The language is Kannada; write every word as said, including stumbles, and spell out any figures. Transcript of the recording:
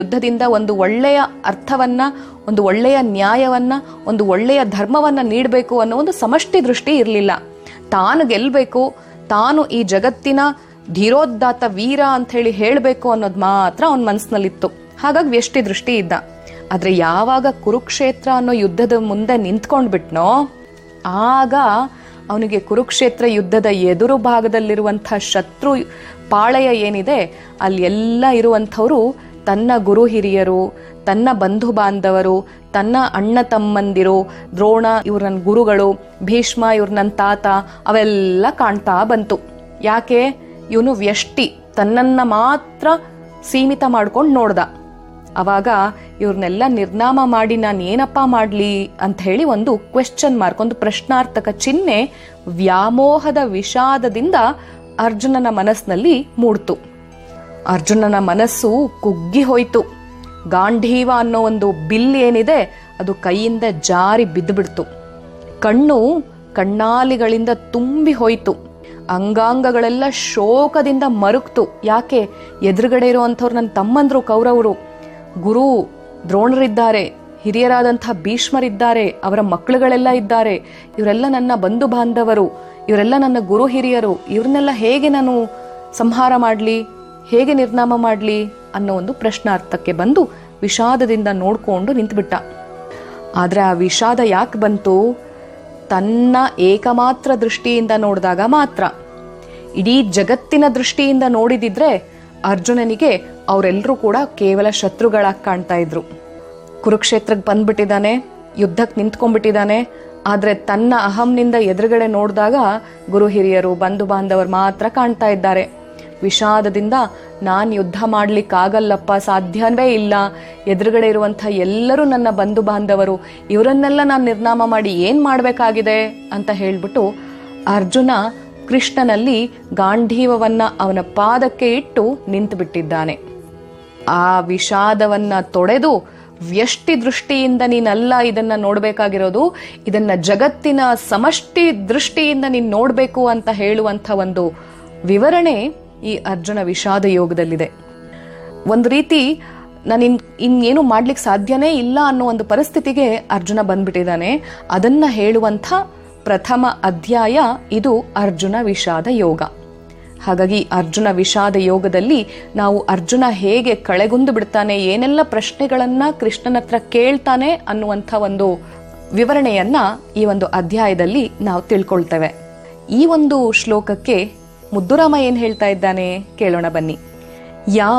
ಯುದ್ಧದಿಂದ ಒಂದು ಒಳ್ಳೆಯ ಅರ್ಥವನ್ನ, ಒಂದು ಒಳ್ಳೆಯ ನ್ಯಾಯವನ್ನ, ಒಂದು ಒಳ್ಳೆಯ ಧರ್ಮವನ್ನ ನೀಡಬೇಕು ಅನ್ನೋ ಒಂದು ಸಮಷ್ಟಿ ದೃಷ್ಟಿ ಇರಲಿಲ್ಲ. ತಾನು ಗೆಲ್ಬೇಕು, ತಾನು ಈ ಜಗತ್ತಿನ ಧೀರೋದ್ದಾತ ವೀರ ಅಂತ ಹೇಳಿ ಹೇಳಬೇಕು ಅನ್ನೋದು ಮಾತ್ರ ಅವನ ಮನಸ್ಸಿನಲ್ಲಿತ್ತು. ಹಾಗಾಗಿ ವ್ಯಷ್ಟಿ ದೃಷ್ಟಿ ಇದ್ದ. ಆದ್ರೆ ಯಾವಾಗ ಕುರುಕ್ಷೇತ್ರ ಅನ್ನೋ ಯುದ್ಧದ ಮುಂದೆ ನಿಂತ್ಕೊಂಡ್ಬಿಟ್ನೋ ಆಗ ಅವನಿಗೆ ಕುರುಕ್ಷೇತ್ರ ಯುದ್ಧದ ಎದುರು ಭಾಗದಲ್ಲಿರುವಂತಹ ಶತ್ರು ಪಾಳೆಯ ಏನಿದೆ ಅಲ್ಲಿ ಎಲ್ಲ ಇರುವಂಥವ್ರು ತನ್ನ ಗುರು ಹಿರಿಯರು, ತನ್ನ ಬಂಧು ಬಾಂಧವರು, ತನ್ನ ಅಣ್ಣ ತಮ್ಮಂದಿರು, ದ್ರೋಣ ಇವ್ರ ನನ್ನ ಗುರುಗಳು, ಭೀಷ್ಮ ಇವ್ರ ನನ್ನ ತಾತ, ಅವೆಲ್ಲ ಕಾಣ್ತಾ ಬಂತು. ಯಾಕೆ? ಇವನು ವ್ಯಷ್ಟಿ, ತನ್ನನ್ನ ಮಾತ್ರ ಸೀಮಿತ ಮಾಡ್ಕೊಂಡು ನೋಡ್ದ. ಅವಾಗ ಇವ್ರನ್ನೆಲ್ಲ ನಿರ್ನಾಮ ಮಾಡಿ ನಾನು ಏನಪ್ಪ ಮಾಡ್ಲಿ ಅಂತ ಹೇಳಿ ಒಂದು ಕ್ವೆಶ್ಚನ್ ಮಾರ್ಕ್, ಒಂದು ಪ್ರಶ್ನಾರ್ಥಕ ಚಿಹ್ನೆ ವ್ಯಾಮೋಹದ ವಿಷಾದದಿಂದ ಅರ್ಜುನನ ಮನಸ್ಸಿನಲ್ಲಿ ಮೂಡ್ತು. ಅರ್ಜುನನ ಮನಸ್ಸು ಕುಗ್ಗಿ ಹೋಯ್ತು. ಗಾಂಧೀವ ಅನ್ನೋ ಒಂದು ಬಿಲ್ ಏನಿದೆ ಅದು ಕೈಯಿಂದ ಜಾರಿ ಬಿದ್ದುಬಿಡ್ತು. ಕಣ್ಣು ಕಣ್ಣಾಲಿಗಳಿಂದ ತುಂಬಿ ಹೋಯ್ತು. ಅಂಗಾಂಗಗಳೆಲ್ಲ ಶೋಕದಿಂದ ಮರುಗ್ತು. ಯಾಕೆ? ಎದುರುಗಡೆ ಇರುವಂಥವ್ರು ನನ್ನ ತಮ್ಮಂದ್ರು ಕೌರವರು, ಗುರು ದ್ರೋಣರಿದ್ದಾರೆ, ಹಿರಿಯರಾದಂತಹ ಭೀಷ್ಮರಿದ್ದಾರೆ, ಅವರ ಮಕ್ಕಳುಗಳೆಲ್ಲ ಇದ್ದಾರೆ, ಇವರೆಲ್ಲ ನನ್ನ ಬಂಧು ಬಾಂಧವರು, ಇವರೆಲ್ಲ ನನ್ನ ಗುರು ಹಿರಿಯರು, ಇವ್ರನ್ನೆಲ್ಲ ಹೇಗೆ ನಾನು ಸಂಹಾರ ಮಾಡಲಿ, ಹೇಗೆ ನಿರ್ನಾಮ ಮಾಡಲಿ ಅನ್ನೋ ಒಂದು ಪ್ರಶ್ನಾರ್ಥಕ್ಕೆ ಬಂದು ವಿಷಾದದಿಂದ ನೋಡ್ಕೊಂಡು ನಿಂತುಬಿಟ್ಟ. ಆದ್ರೆ ಆ ವಿಷಾದ ಯಾಕೆ ಬಂತು? ತನ್ನ ಏಕಮಾತ್ರ ದೃಷ್ಟಿಯಿಂದ ನೋಡಿದಾಗ ಮಾತ್ರ. ಇಡೀ ಜಗತ್ತಿನ ದೃಷ್ಟಿಯಿಂದ ನೋಡಿದಿದ್ರೆ ಅರ್ಜುನನಿಗೆ ಅವರೆಲ್ಲರೂ ಕೂಡ ಕೇವಲ ಶತ್ರುಗಳಾಗಿ ಕಾಣ್ತಾ ಇದ್ರು. ಕುರುಕ್ಷೇತ್ರಕ್ಕೆ ಬಂದ್ಬಿಟ್ಟಿದ್ದಾನೆ, ಯುದ್ಧಕ್ಕೆ ನಿಂತ್ಕೊಂಡ್ಬಿಟ್ಟಿದ್ದಾನೆ. ಆದ್ರೆ ತನ್ನ ಅಹಂನಿಂದ ಎದುರುಗಡೆ ನೋಡಿದಾಗ ಗುರು ಹಿರಿಯರು, ಬಂಧು ಬಾಂಧವರು ಮಾತ್ರ ಕಾಣ್ತಾ ಇದ್ದಾರೆ. ವಿಷಾದದಿಂದ ನಾನ್ ಯುದ್ಧ ಮಾಡ್ಲಿಕ್ಕಾಗಲ್ಲಪ್ಪ, ಸಾಧ್ಯವೇ ಇಲ್ಲ, ಎದುರುಗಡೆ ಇರುವಂಥ ಎಲ್ಲರೂ ನನ್ನ ಬಂಧು ಬಾಂಧವರು, ಇವರನ್ನೆಲ್ಲ ನಾನು ನಿರ್ನಾಮ ಮಾಡಿ ಏನ್ ಮಾಡ್ಬೇಕಾಗಿದೆ ಅಂತ ಹೇಳ್ಬಿಟ್ಟು ಅರ್ಜುನ ಕೃಷ್ಣನಲ್ಲಿ ಗಾಂಧೀವವನ್ನ ಅವನ ಪಾದಕ್ಕೆ ಇಟ್ಟು ನಿಂತು ಬಿಟ್ಟಿದ್ದಾನೆ. ಆ ವಿಷಾದವನ್ನ ತೊಡೆದು ವ್ಯಷ್ಟಿ ದೃಷ್ಟಿಯಿಂದ ನೀನಲ್ಲ ಇದನ್ನ ನೋಡ್ಬೇಕಾಗಿರೋದು, ಇದನ್ನ ಜಗತ್ತಿನ ಸಮಷ್ಟಿ ದೃಷ್ಟಿಯಿಂದ ನೀನ್ ನೋಡ್ಬೇಕು ಅಂತ ಹೇಳುವಂತ ಒಂದು ವಿವರಣೆ ಈ ಅರ್ಜುನ ವಿಷಾದ ಯೋಗದಲ್ಲಿದೆ. ಒಂದು ರೀತಿ ನಾನು ಇನ್ ಇನ್ನೇನು ಮಾಡ್ಲಿಕ್ಕೆ ಸಾಧ್ಯನೇ ಇಲ್ಲ ಅನ್ನೋ ಒಂದು ಪರಿಸ್ಥಿತಿಗೆ ಅರ್ಜುನ ಬಂದ್ಬಿಟ್ಟಿದ್ದಾನೆ. ಅದನ್ನ ಹೇಳುವಂಥ ಪ್ರಥಮ ಅಧ್ಯಾಯ ಇದು ಅರ್ಜುನ ವಿಷಾದ ಯೋಗ. ಹಾಗಾಗಿ ಅರ್ಜುನ ವಿಷಾದ ಯೋಗದಲ್ಲಿ ನಾವು ಅರ್ಜುನ ಹೇಗೆ ಕಳೆಗುಂದು ಬಿಡ್ತಾನೆ, ಏನೆಲ್ಲ ಪ್ರಶ್ನೆಗಳನ್ನ ಕೃಷ್ಣನ ಹತ್ರ ಕೇಳ್ತಾನೆ ಅನ್ನುವಂಥ ಒಂದು ವಿವರಣೆಯನ್ನ ಈ ಒಂದು ಅಧ್ಯಾಯದಲ್ಲಿ ನಾವು ತಿಳ್ಕೊಳ್ತೇವೆ. ಈ ಒಂದು ಶ್ಲೋಕಕ್ಕೆ ಮುದ್ದುರಾಮ ಏನ್ ಹೇಳ್ತಾ ಇದ್ದಾನೆ ಕೇಳೋಣ ಬನ್ನಿ. ಯಾ